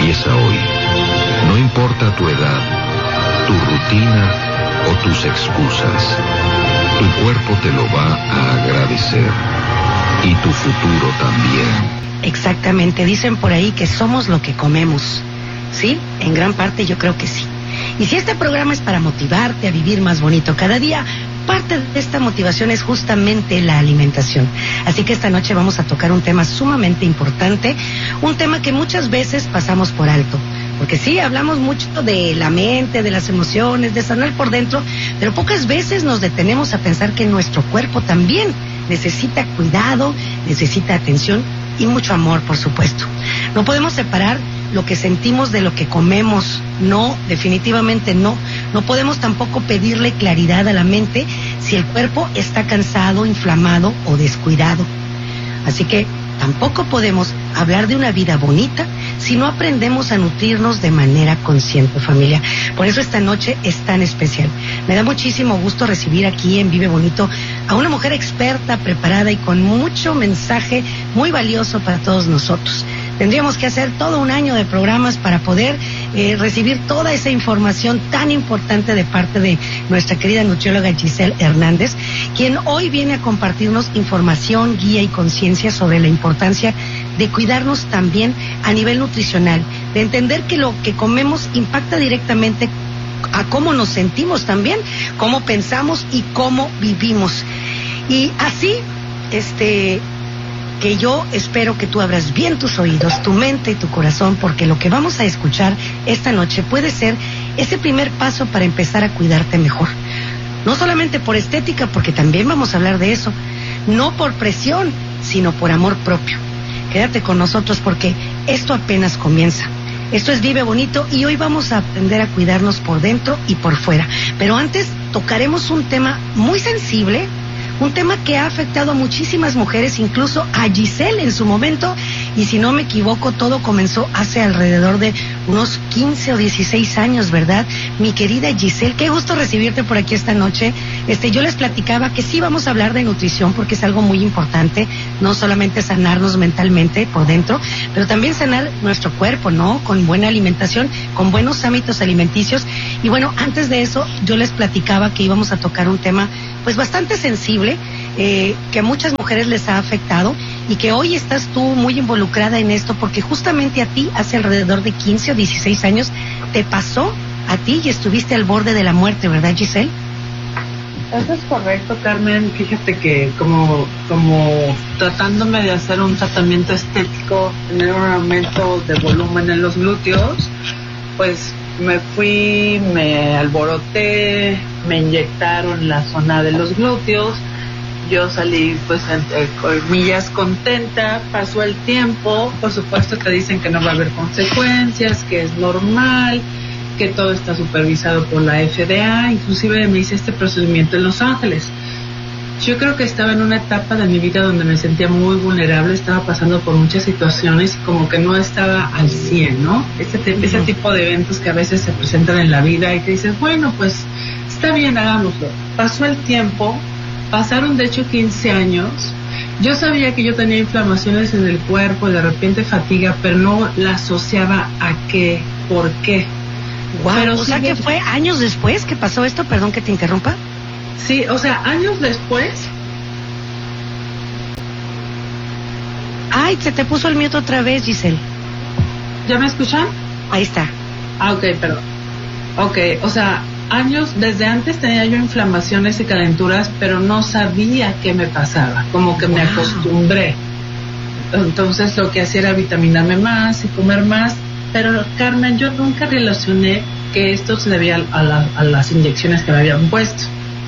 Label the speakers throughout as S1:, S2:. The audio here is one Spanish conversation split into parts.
S1: Empieza hoy. No importa tu edad, tu rutina o tus excusas. Tu cuerpo te lo va a agradecer. Y tu futuro también.
S2: Exactamente, dicen por ahí que somos lo que comemos. ¿Sí? En gran parte yo creo que sí. Y si este programa es para motivarte a vivir más bonito cada día, parte de esta motivación es justamente la alimentación. Así que esta noche vamos a tocar un tema sumamente importante, un tema que muchas veces pasamos por alto. Porque sí, hablamos mucho de la mente, de las emociones, de sanar por dentro, pero pocas veces nos detenemos a pensar que nuestro cuerpo también necesita cuidado, necesita atención y mucho amor, por supuesto. No podemos separar lo que sentimos de lo que comemos. No, definitivamente no. No podemos tampoco pedirle claridad a la mente si el cuerpo está cansado, inflamado o descuidado. Así que tampoco podemos hablar de una vida bonita si no aprendemos a nutrirnos de manera consciente, familia. Por eso esta noche es tan especial. Me da muchísimo gusto recibir aquí en Vive Bonito a una mujer experta, preparada y con mucho mensaje muy valioso para todos nosotros. Tendríamos que hacer todo un año de programas para poder recibir toda esa información tan importante de parte de nuestra querida nutrióloga Giselle Hernández, quien hoy viene a compartirnos información, guía y conciencia sobre la importancia de cuidarnos también a nivel nutricional, de entender que lo que comemos impacta directamente a cómo nos sentimos también, cómo pensamos y cómo vivimos. Y así, que yo espero que tú abras bien tus oídos, tu mente y tu corazón, porque lo que vamos a escuchar esta noche puede ser ese primer paso para empezar a cuidarte mejor. No solamente por estética, porque también vamos a hablar de eso, no por presión, sino por amor propio. Quédate con nosotros porque esto apenas comienza. Esto es Vive Bonito y hoy vamos a aprender a cuidarnos por dentro y por fuera. Pero antes tocaremos un tema muy sensible, un tema que ha afectado a muchísimas mujeres, incluso a Giselle en su momento, y si no me equivoco, todo comenzó hace alrededor de unos 15 o 16 años, ¿verdad? Mi querida Giselle, qué gusto recibirte por aquí esta noche. Yo les platicaba que sí vamos a hablar de nutrición porque es algo muy importante, no solamente sanarnos mentalmente por dentro, pero también sanar nuestro cuerpo, ¿no? Con buena alimentación, con buenos hábitos alimenticios. Y bueno, antes de eso, yo les platicaba que íbamos a tocar un tema pues bastante sensible, que a muchas mujeres les ha afectado y que hoy estás tú muy involucrada en esto porque justamente a ti hace alrededor de 15 o 16 años te pasó a ti y estuviste al borde de la muerte, ¿verdad, Giselle?
S3: Eso es correcto, Carmen. Fíjate que como tratándome de hacer un tratamiento estético, tener un aumento de volumen en los glúteos, pues me fui, me alboroté, me inyectaron la zona de los glúteos, yo salí pues entre comillas contenta, pasó el tiempo, por supuesto te dicen que no va a haber consecuencias, que es normal, que todo está supervisado por la FDA, inclusive me hice este procedimiento en Los Ángeles. Yo creo que estaba en una etapa de mi vida donde me sentía muy vulnerable, estaba pasando por muchas situaciones y como que no estaba al 100, ¿no? Ese tipo de eventos que a veces se presentan en la vida y que dices, bueno, pues está bien, hagámoslo. Pasó el tiempo, pasaron de hecho 15 años, yo sabía que yo tenía inflamaciones en el cuerpo, de repente fatiga, pero no la asociaba a qué, por qué.
S2: Wow, pero o sea que fue años después que pasó esto, perdón que te interrumpa.
S3: Sí, o sea, años después.
S2: Ay, se te puso el mute otra vez, Giselle.
S3: ¿Ya me escuchan?
S2: Ahí está.
S3: Ah, ok, perdón. Ok, o sea, años, desde antes tenía yo inflamaciones y calenturas, pero no sabía qué me pasaba, como que me acostumbré. Entonces lo que hacía era vitaminarme más y comer más, pero Carmen, yo nunca relacioné que esto se debía a las inyecciones que me habían puesto.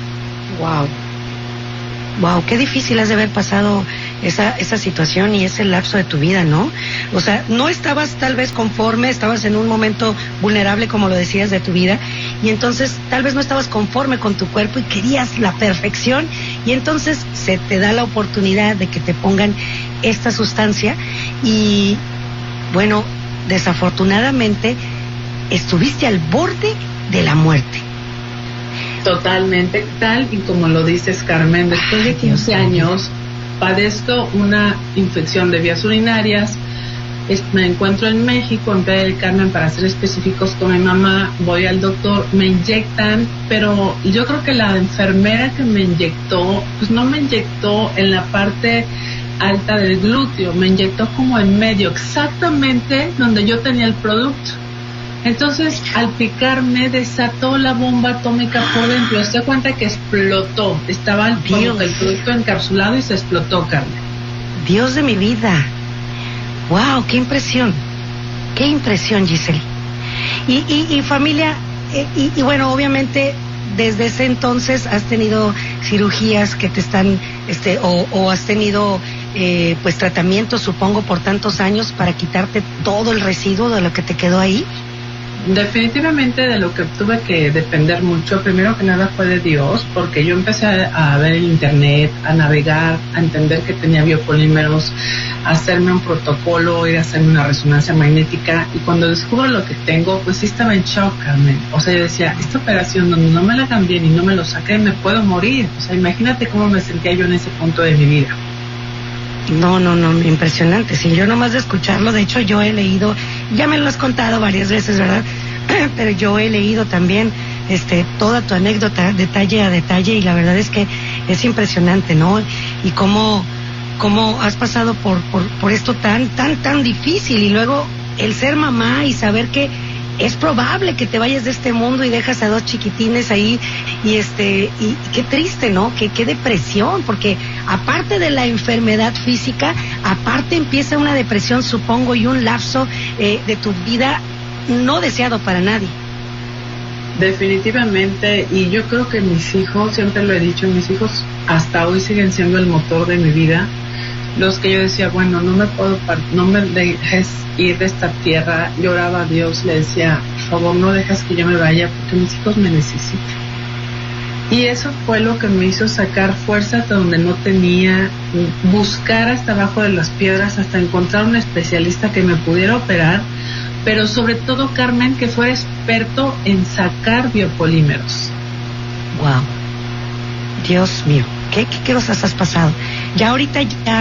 S2: Wow, qué difícil has de haber pasado esa situación y ese lapso de tu vida, ¿no? O sea, no estabas tal vez conforme, estabas en un momento vulnerable, como lo decías, de tu vida, y entonces tal vez no estabas conforme con tu cuerpo y querías la perfección, y entonces se te da la oportunidad de que te pongan esta sustancia y, bueno, desafortunadamente estuviste al borde de la muerte.
S3: Totalmente, tal y como lo dices, Carmen, después de 15 años padezco una infección de vías urinarias, me encuentro en México, en Playa del Carmen, para ser específicos, con mi mamá. Voy al doctor, me inyectan, pero yo creo que la enfermera que me inyectó, pues no me inyectó en la parte alta del glúteo, me inyectó como en medio, exactamente donde yo tenía el producto. Entonces, al picarme, desató la bomba atómica por dentro. Se da cuenta que explotó. Estaba el producto encapsulado y se explotó, Carmen.
S2: Dios de mi vida. ¡Wow! ¡Qué impresión! ¡Qué impresión, Giselle! Y familia, y bueno, obviamente, desde ese entonces has tenido cirugías que te están, o has tenido, pues, tratamientos, supongo, por tantos años para quitarte todo el residuo de lo que te quedó ahí.
S3: Definitivamente de lo que tuve que depender mucho, primero que nada fue de Dios, porque yo empecé a ver el internet, a navegar, a entender que tenía biopolímeros, a hacerme un protocolo, ir a hacerme una resonancia magnética, y cuando descubro lo que tengo, pues sí estaba en shock, Carmen. O sea, yo decía, esta operación donde no me la hagan bien y no me lo saquen, me puedo morir. O sea, imagínate cómo me sentía yo en ese punto de mi vida.
S2: No, impresionante. Sí, yo nomás de escucharlo, de hecho yo he leído, ya me lo has contado varias veces, ¿verdad? Pero yo he leído también toda tu anécdota, detalle a detalle, y la verdad es que es impresionante, ¿no? Y cómo has pasado por esto tan difícil, y luego el ser mamá y saber que es probable que te vayas de este mundo y dejas a dos chiquitines ahí, y qué triste, ¿no? Qué depresión, porque aparte de la enfermedad física, aparte empieza una depresión, supongo, y un lapso de tu vida no deseado para nadie.
S3: Definitivamente, y yo creo que mis hijos, siempre lo he dicho, mis hijos hasta hoy siguen siendo el motor de mi vida. Los que yo decía, bueno, no me dejes ir de esta tierra. Yo oraba a Dios, le decía, por favor, no dejes que yo me vaya, porque mis hijos me necesitan. Y eso fue lo que me hizo sacar fuerza hasta donde no tenía, buscar hasta abajo de las piedras, hasta encontrar un especialista que me pudiera operar, pero sobre todo, Carmen, que fuera experto en sacar biopolímeros.
S2: Wow. Dios mío, ¿qué cosas has pasado? Ya ahorita,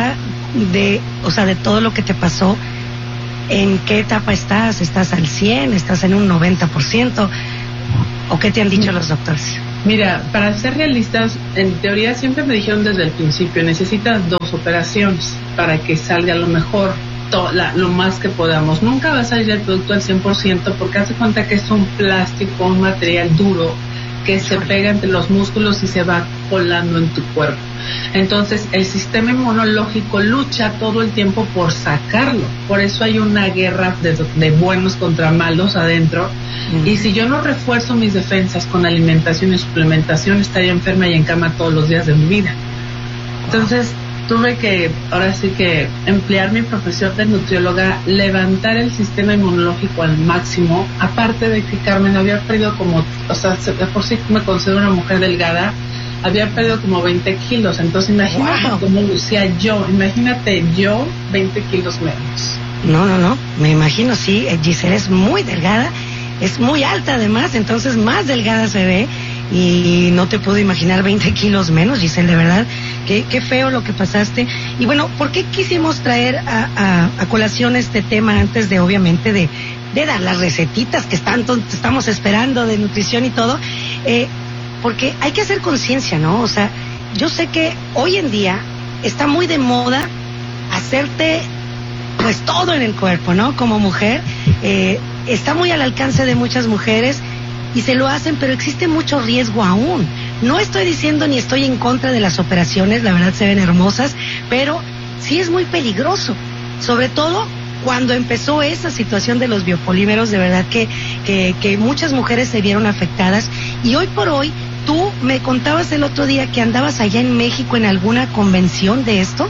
S2: de todo lo que te pasó, ¿en qué etapa estás? ¿Estás al 100%? ¿Estás en un 90%? ¿O qué te han dicho los doctores?
S3: Mira, para ser realistas, en teoría siempre me dijeron desde el principio, necesitas 2 operaciones para que salga lo mejor, lo más que podamos. Nunca va a salir el producto al 100%, porque hace cuenta que es un plástico, un material duro que se pega entre los músculos y se va colando en tu cuerpo. Entonces el sistema inmunológico lucha todo el tiempo por sacarlo. Por eso hay una guerra de buenos contra malos adentro. Y si yo no refuerzo mis defensas con alimentación y suplementación, estaría enferma y en cama todos los días de mi vida. Entonces tuve que, ahora sí que, emplear mi profesión de nutrióloga, levantar el sistema inmunológico al máximo. Aparte de que, Carmen, había perdido como, de por sí me considero una mujer delgada, había perdido como 20 kilos. Entonces imagínate cómo lucía yo, imagínate yo 20 kilos menos.
S2: No, me imagino, sí. Giselle es muy delgada, es muy alta además, entonces más delgada se ve, y no te puedo imaginar 20 kilos menos, Giselle, de verdad. Qué feo lo que pasaste. Y bueno, ¿por qué quisimos traer a colación este tema antes de, obviamente, de dar las recetitas que estamos esperando de nutrición y todo? Porque hay que hacer conciencia, ¿no? O sea, yo sé que hoy en día está muy de moda hacerte, pues, todo en el cuerpo, ¿no? Como mujer, está muy al alcance de muchas mujeres y se lo hacen, pero existe mucho riesgo aún. No estoy diciendo ni estoy en contra de las operaciones, la verdad se ven hermosas, pero sí es muy peligroso, sobre todo cuando empezó esa situación de los biopolímeros. De verdad que muchas mujeres se vieron afectadas, y hoy por hoy, tú me contabas el otro día que andabas allá en México en alguna convención de esto.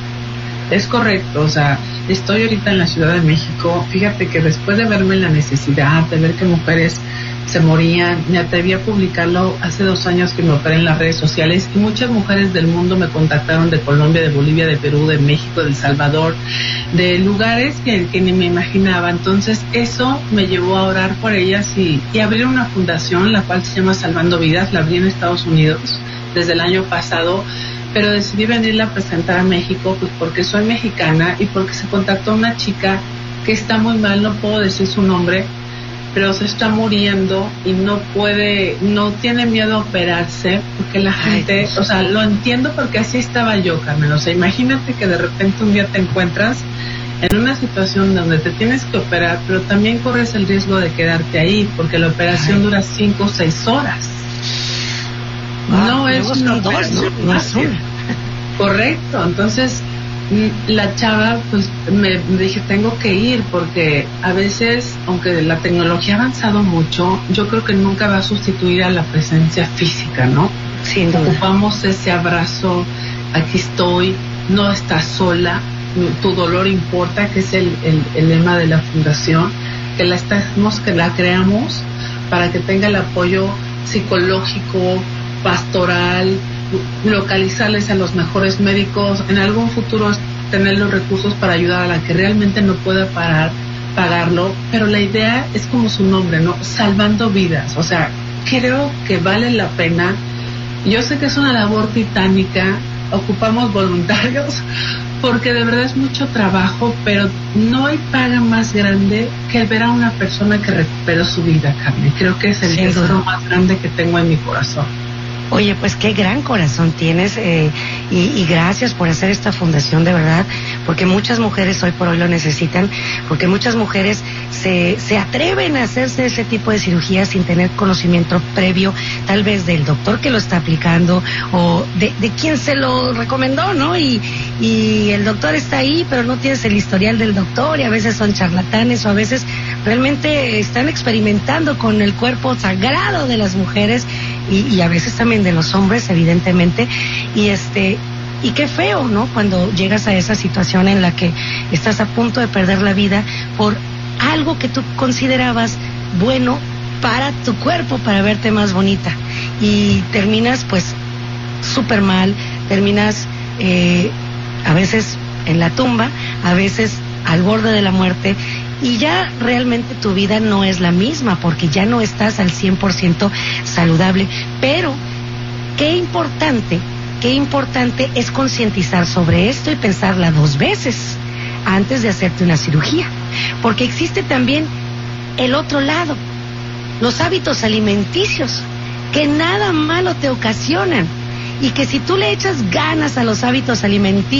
S3: Es correcto, o sea, estoy ahorita en la Ciudad de México. Fíjate que después de verme la necesidad de ver que mujeres se morían, me atreví a publicarlo hace 2 años que me operé en las redes sociales, y muchas mujeres del mundo me contactaron, de Colombia, de Bolivia, de Perú, de México, de El Salvador, de lugares que ni me imaginaba. Entonces eso me llevó a orar por ellas y abrir una fundación, la cual se llama Salvando Vidas. La abrí en Estados Unidos desde el año pasado, pero decidí venirla a presentar a México, pues porque soy mexicana y porque se contactó una chica que está muy mal, no puedo decir su nombre, pero se está muriendo y no tiene miedo a operarse, porque la gente, o sea, lo entiendo porque así estaba yo, Carmen. O sea, imagínate que de repente un día te encuentras en una situación donde te tienes que operar, pero también corres el riesgo de quedarte ahí, porque la operación dura 5 o 6 horas. No es una operación fácil. Correcto, entonces la chava, pues me dije, tengo que ir, porque a veces, aunque la tecnología ha avanzado mucho, yo creo que nunca va a sustituir a la presencia física, ¿no?
S2: Sin duda.
S3: Ocupamos ese abrazo, aquí estoy, no estás sola, tu dolor importa, que es el lema de la fundación, que la creamos para que tenga el apoyo psicológico, pastoral, localizarles a los mejores médicos, en algún futuro tener los recursos para ayudar a la que realmente no pueda pagarlo, pero la idea es como su nombre, ¿no? Salvando vidas. O sea, creo que vale la pena. Yo sé que es una labor titánica, ocupamos voluntarios, porque de verdad es mucho trabajo, pero no hay paga más grande que el ver a una persona que recuperó su vida, Carmen. Creo que es el tesoro más grande que tengo en mi corazón.
S2: Oye, pues qué gran corazón tienes, y gracias por hacer esta fundación, de verdad, porque muchas mujeres hoy por hoy lo necesitan, porque muchas mujeres se atreven a hacerse ese tipo de cirugía sin tener conocimiento previo, tal vez del doctor que lo está aplicando o de quien se lo recomendó, ¿no? Y el doctor está ahí, pero no tienes el historial del doctor, y a veces son charlatanes, o a veces realmente están experimentando con el cuerpo sagrado de las mujeres, y a veces también de los hombres, evidentemente, y qué feo, ¿no? Cuando llegas a esa situación en la que estás a punto de perder la vida por algo que tú considerabas bueno para tu cuerpo, para verte más bonita, y terminas pues súper mal, terminas a veces en la tumba, a veces al borde de la muerte, y ya realmente tu vida no es la misma, porque ya no estás al 100% saludable. Pero qué importante es concientizar sobre esto y pensarla 2 veces antes de hacerte una cirugía, porque existe también el otro lado, los hábitos alimenticios, que nada malo te ocasionan, y que si tú le echas ganas a los hábitos alimenticios,